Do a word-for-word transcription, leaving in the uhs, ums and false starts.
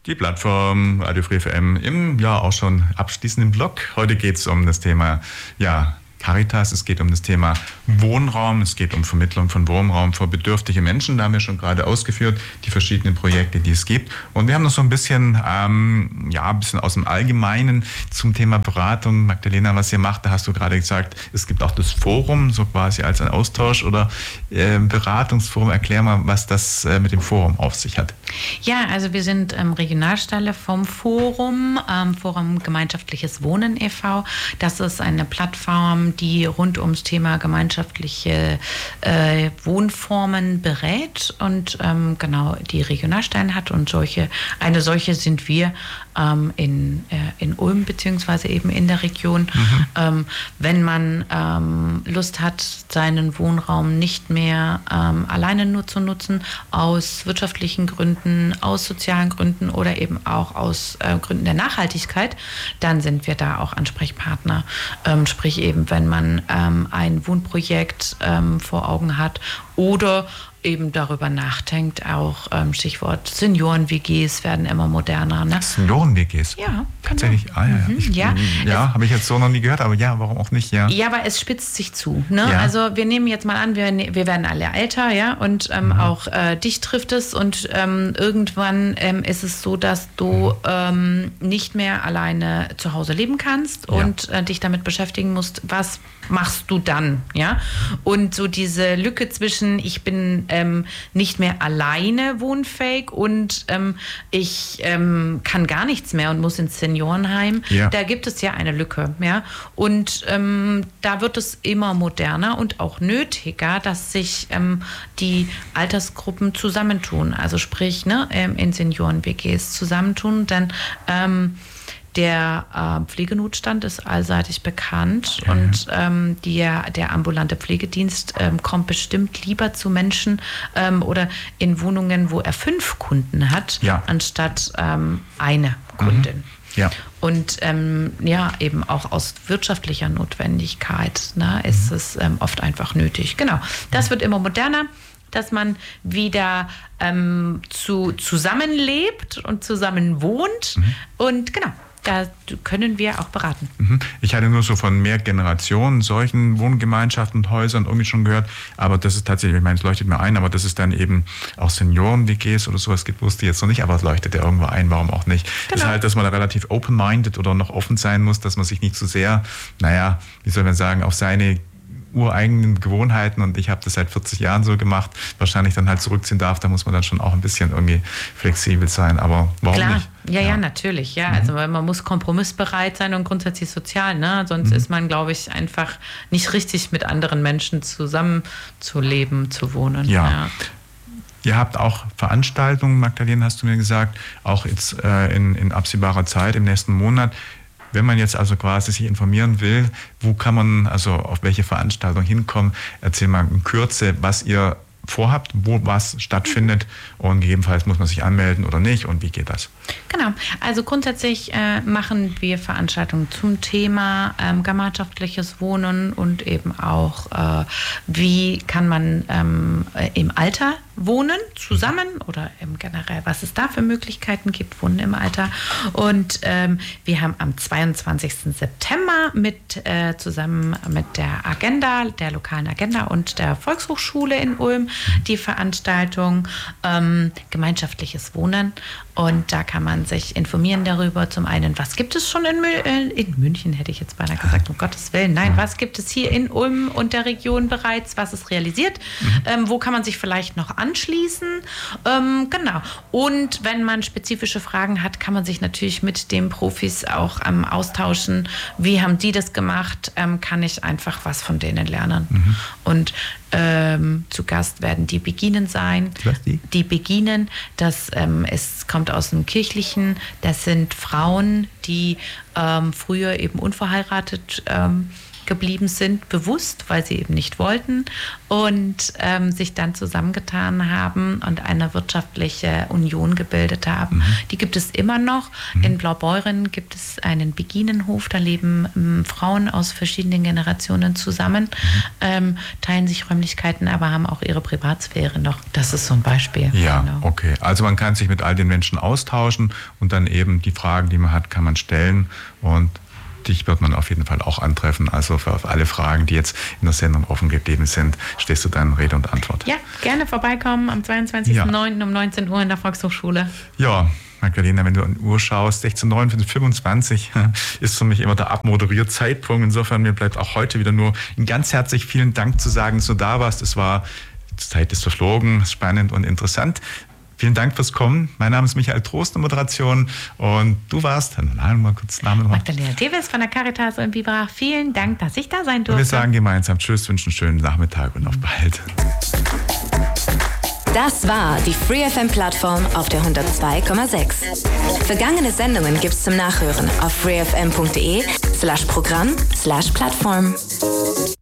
Die Plattform Radio Free F M im ja auch schon abschließenden Blog. Heute geht es um das Thema ja, Caritas, es geht um das Thema Wohnraum, es geht um Vermittlung von Wohnraum für bedürftige Menschen. Da haben wir schon gerade ausgeführt, die verschiedenen Projekte, die es gibt. Und wir haben noch so ein bisschen, ähm, ja, ein bisschen aus dem Allgemeinen zum Thema Beratung. Magdalena, was ihr macht, da hast du gerade gesagt, es gibt auch das Forum, so quasi als ein Austausch oder äh, Beratungsforum. Erklär mal, was das äh, mit dem Forum auf sich hat. Ja, also wir sind ähm, Regionalstelle vom Forum, ähm, Forum Gemeinschaftliches Wohnen e V. Das ist eine Plattform, die rund ums Thema gemeinschaftliche äh, Wohnformen berät und ähm, genau die Regionalstellen hat. Und solche, eine solche sind wir ähm, in, äh, in Ulm beziehungsweise eben in der Region. Mhm. Ähm, wenn man ähm, Lust hat, seinen Wohnraum nicht mehr ähm, alleine nur zu nutzen, aus wirtschaftlichen Gründen, aus sozialen Gründen oder eben auch aus äh, Gründen der Nachhaltigkeit, dann sind wir da auch Ansprechpartner. Ähm, sprich eben, wenn man ähm, ein Wohnprojekt ähm, vor Augen hat oder eben darüber nachdenkt, auch ähm, Stichwort Senioren-W Gs werden immer moderner. Ne? Senioren-W Gs? Ja. Tatsächlich? Genau. Ah, ja, mhm, ich, ja. ja habe ich jetzt so noch nie gehört, aber ja, warum auch nicht, ja. Ja, aber es spitzt sich zu. Ne? Ja. Also wir nehmen jetzt mal an, wir, wir werden alle älter, ja, und ähm, mhm. auch äh, dich trifft es und ähm, irgendwann ähm, ist es so, dass du ähm, nicht mehr alleine zu Hause leben kannst ja. und äh, dich damit beschäftigen musst, was machst du dann, ja? Und so diese Lücke zwischen ich bin ähm, nicht mehr alleine wohnfähig und ähm, ich ähm, kann gar nichts mehr und muss ins Seniorenheim, ja. da gibt es ja eine Lücke, ja? Und ähm, da wird es immer moderner und auch nötiger, dass sich ähm, die Altersgruppen zusammentun, also sprich ne, in Senioren-W Gs zusammentun, denn ähm, Der äh, Pflegenotstand ist allseitig bekannt ja. und ähm, die, der ambulante Pflegedienst ähm, kommt bestimmt lieber zu Menschen ähm, oder in Wohnungen, wo er fünf Kunden hat, ja. anstatt ähm, eine Kundin. Mhm. Ja. Und ähm, ja, eben auch aus wirtschaftlicher Notwendigkeit ne, ist mhm. es ähm, oft einfach nötig. Genau, das mhm. wird immer moderner, dass man wieder ähm, zu, zusammenlebt und zusammen wohnt mhm. und genau. Da können wir auch beraten. Ich hatte nur so von mehr Generationen solchen Wohngemeinschaften und Häusern irgendwie schon gehört, aber das ist tatsächlich, ich meine, es leuchtet mir ein, aber dass es dann eben auch Senioren-W Gs oder sowas gibt, wusste ich jetzt noch nicht, aber es leuchtet ja irgendwo ein, warum auch nicht. Genau. Das ist halt, dass man da relativ open-minded oder noch offen sein muss, dass man sich nicht zu sehr, naja, wie soll man sagen, auf seine ureigenen Gewohnheiten und ich habe das seit vierzig Jahren so gemacht, wahrscheinlich dann halt zurückziehen darf, da muss man dann schon auch ein bisschen irgendwie flexibel sein, aber warum Klar. nicht? Ja, ja, ja, natürlich, ja, mhm. also man muss kompromissbereit sein und grundsätzlich sozial, ne? Sonst mhm. ist man, glaube ich, einfach nicht richtig mit anderen Menschen zusammenzuleben, zu wohnen. Ja. ja. Ihr habt auch Veranstaltungen, Magdalena, hast du mir gesagt, auch jetzt äh, in, in absehbarer Zeit, im nächsten Monat. Wenn man jetzt also quasi sich informieren will, wo kann man also auf welche Veranstaltung hinkommen? Erzähl mal in Kürze, was ihr vorhabt, wo was stattfindet und gegebenenfalls muss man sich anmelden oder nicht und wie geht das? Genau, also grundsätzlich äh, machen wir Veranstaltungen zum Thema ähm, gemeinschaftliches Wohnen und eben auch, äh, wie kann man ähm, im Alter wohnen zusammen oder im generell, was es da für Möglichkeiten gibt, Wohnen im Alter. Und ähm, wir haben am zweiundzwanzigsten September mit, äh, zusammen mit der Agenda, der lokalen Agenda und der Volkshochschule in Ulm die Veranstaltung ähm, Gemeinschaftliches Wohnen. Und da kann man sich informieren darüber. Zum einen, was gibt es schon in, Mü- in München, hätte ich jetzt beinahe gesagt, um Gottes Willen. Nein, was gibt es hier in Ulm und der Region bereits? Was ist realisiert? Mhm. Ähm, wo kann man sich vielleicht noch anschließen? Ähm, genau. Und wenn man spezifische Fragen hat, kann man sich natürlich mit den Profis auch ähm, austauschen. Wie haben die das gemacht? Ähm, kann ich einfach was von denen lernen? Mhm. Und ähm, zu Gast werden die Beginen sein. Was die? Die Beginen, das ähm, es kommt aus dem Kirchlichen. Das sind Frauen, die ähm, früher eben unverheiratet ähm, geblieben sind, bewusst, weil sie eben nicht wollten und ähm, sich dann zusammengetan haben und eine wirtschaftliche Union gebildet haben. Mhm. Die gibt es immer noch. Mhm. In Blaubeuren gibt es einen Beginenhof, da leben ähm, Frauen aus verschiedenen Generationen zusammen, mhm. ähm, teilen sich Räumlichkeiten, aber haben auch ihre Privatsphäre noch. Das ist so ein Beispiel. Ja, genau. Okay. Also man kann sich mit all den Menschen austauschen und dann eben die Fragen, die man hat, kann man stellen und dich wird man auf jeden Fall auch antreffen. Also für alle Fragen, die jetzt in der Sendung offen geblieben sind, stehst du dann Rede und Antwort. Ja, gerne vorbeikommen am zweiundzwanzigsten neunten Ja. um neunzehn Uhr in der Volkshochschule. Ja, Magdalena, wenn du an die Uhr schaust, sechzehn Uhr fünfundzwanzig ist für mich immer der abmoderierte Zeitpunkt. Insofern, mir bleibt auch heute wieder nur ganz herzlich vielen Dank zu sagen, dass du da warst. Es war, die Zeit ist verflogen, spannend und interessant. Vielen Dank fürs Kommen. Mein Name ist Michael Trost in der Moderation und du warst, mal kurz Namen. Magdalena Teves von der Caritas in Biberach. Vielen Dank, dass ich da sein durfte. Und wir sagen gemeinsam Tschüss, wünschen einen schönen Nachmittag und auf bald. Das war die Free F M-Plattform auf der hundertzwei Komma sechs. Vergangene Sendungen gibt's zum Nachhören auf freefm punkt de slash Programm slash Plattform.